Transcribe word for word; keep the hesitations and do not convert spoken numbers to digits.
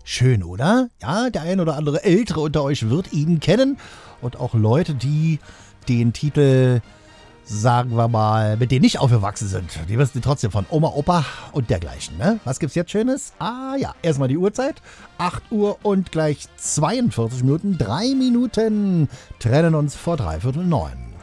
Schön, oder? Ja, der ein oder andere Ältere unter euch wird ihn kennen. Und auch Leute, die den Titel, sagen wir mal, mit denen nicht aufgewachsen sind. Die wissen trotzdem von Oma, Opa und dergleichen. Ne? Was gibt's jetzt Schönes? Ah ja, erstmal die Uhrzeit. acht Uhr und gleich zweiundvierzig Minuten. Drei Minuten trennen uns vor dreiviertel neun.